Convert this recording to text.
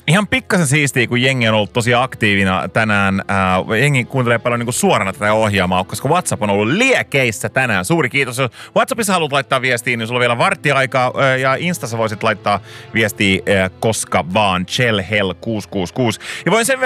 Ihan pikkasen siistiä, kun jengi on ollut tosi aktiivina tänään. Jengi kuuntelee paljon niin kuin suorana tätä ohjaamaa, koska WhatsApp on ollut liekeissä tänään. Suuri kiitos. Jos WhatsAppissa haluat laittaa viestiä, niin sulla on vielä varttiaikaa. Ja Instassa voisit laittaa viestiä koska vaan. Chellhell666. Ja voin sen